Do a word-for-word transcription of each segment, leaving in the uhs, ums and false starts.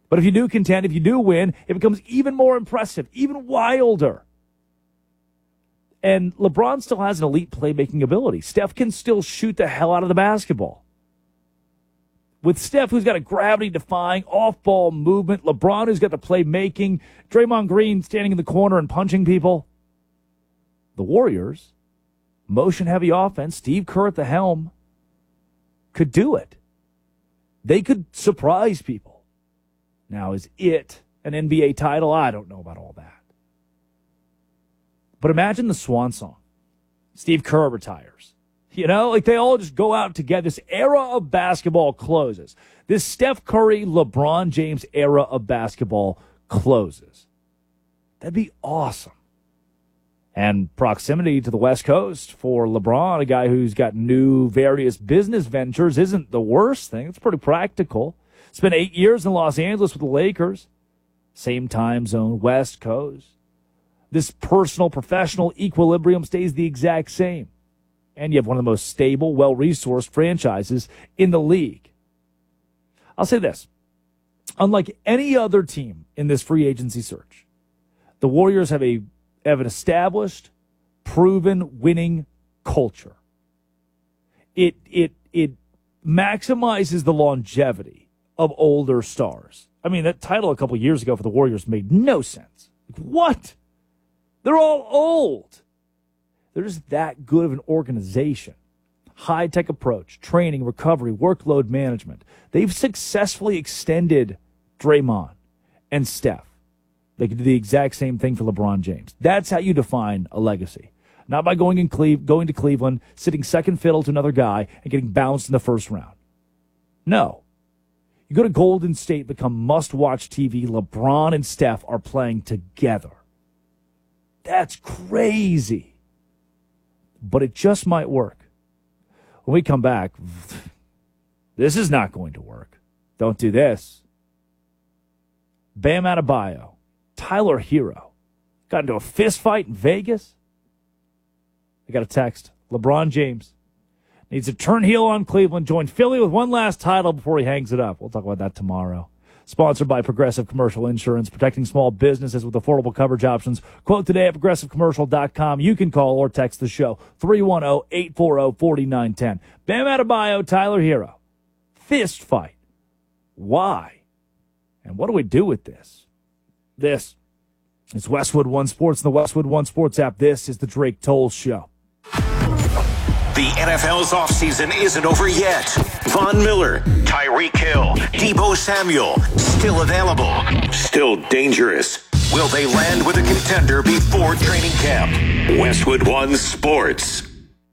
But if you do contend, if you do win, it becomes even more impressive, even wilder. And LeBron still has an elite playmaking ability. Steph can still shoot the hell out of the basketball. With Steph, who's got a gravity-defying off-ball movement, LeBron, who's got the playmaking, Draymond Green standing in the corner and punching people. The Warriors, motion-heavy offense, Steve Kerr at the helm, could do it. They could surprise people. Now, is it an N B A title? I don't know about all that. But imagine the swan song. Steve Kerr retires. You know, like they all just go out together. This era of basketball closes. This Steph Curry, LeBron James era of basketball closes. That'd be awesome. And proximity to the West Coast for LeBron, a guy who's got new various business ventures, isn't the worst thing. It's pretty practical. Spent eight years in Los Angeles with the Lakers. Same time zone, West Coast. This personal, professional equilibrium stays the exact same. And you have one of the most stable, well-resourced franchises in the league. I'll say this. Unlike any other team in this free agency search, the Warriors have a have an established, proven winning culture. It it it maximizes the longevity of older stars. I mean, that title a couple years ago for the Warriors made no sense. Like, what? They're all old. They're just that good of an organization. High-tech approach, training, recovery, workload management. They've successfully extended Draymond and Steph. They can do the exact same thing for LeBron James. That's how you define a legacy. Not by going in Cleve- going to Cleveland, sitting second fiddle to another guy, and getting bounced in the first round. No. You go to Golden State, become must-watch T V. LeBron and Steph are playing together. That's crazy. But it just might work. When we come back, this is not going to work. Don't do this. Bam Adebayo, Tyler Hero, got into a fist fight in Vegas. I got a text. LeBron James needs to turn heel on Cleveland, join Philly with one last title before he hangs it up. We'll talk about that tomorrow. Sponsored by Progressive Commercial Insurance, protecting small businesses with affordable coverage options. Quote today at progressive commercial dot com. You can call or text the show, three one zero, eight four zero, four nine one zero. Bam Adebayo, Tyler Hero. Fist fight. Why? And what do we do with this? This is Westwood One Sports and the Westwood One Sports app. This is the Drake Toll Show. The N F L's offseason isn't over yet. Von Miller, Tyreek Hill, Deebo Samuel, still available, still dangerous. Will they land with a contender before training camp? Westwood One Sports.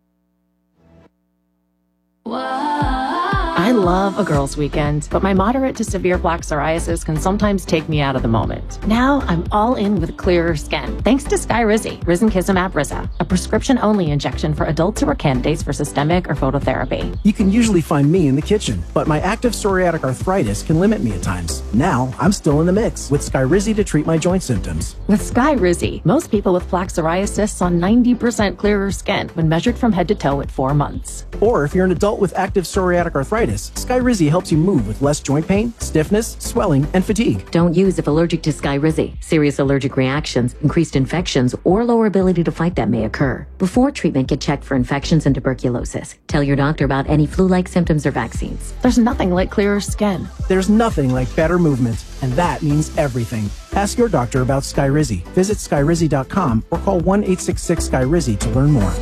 I love a girls' weekend, but my moderate to severe plaque psoriasis can sometimes take me out of the moment. Now I'm all in with clearer skin, thanks to Skyrizi, Risankizumab Riza, a prescription-only injection for adults who are candidates for systemic or phototherapy. You can usually find me in the kitchen, but my active psoriatic arthritis can limit me at times. Now I'm still in the mix with Skyrizi to treat my joint symptoms. With Skyrizi, most people with plaque psoriasis saw ninety percent clearer skin when measured from head to toe at four months. Or if you're an adult with active psoriatic arthritis, Skyrizi helps you move with less joint pain, stiffness, swelling, and fatigue. Don't use if allergic to Skyrizi. Serious allergic reactions, increased infections, or lower ability to fight them may occur. Before treatment, get checked for infections and tuberculosis. Tell your doctor about any flu-like symptoms or vaccines. There's nothing like clearer skin. There's nothing like better movement, and that means everything. Ask your doctor about Skyrizi. Visit skyrizi dot com or call one eight six six Skyrizi to learn more.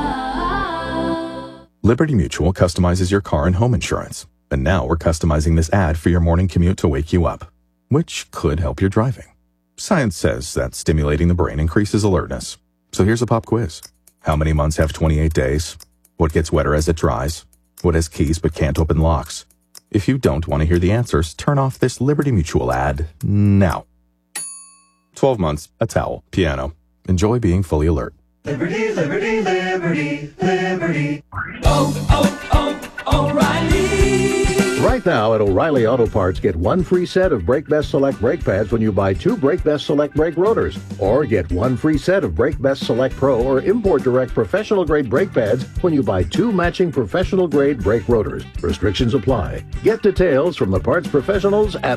Liberty Mutual customizes your car and home insurance. And now we're customizing this ad for your morning commute to wake you up, which could help your driving. Science says that stimulating the brain increases alertness. So here's a pop quiz. How many months have twenty-eight days? What gets wetter as it dries? What has keys but can't open locks? If you don't want to hear the answers, turn off this Liberty Mutual ad now. twelve months, a towel, piano. Enjoy being fully alert. Liberty, liberty, liberty, liberty. Oh, oh, oh, O'Reilly. Right now at O'Reilly Auto Parts, get one free set of Brake Best Select brake pads when you buy two Brake Best Select brake rotors. Or get one free set of Brake Best Select Pro or Import Direct professional grade brake pads when you buy two matching professional grade brake rotors. Restrictions apply. Get details from the parts professionals at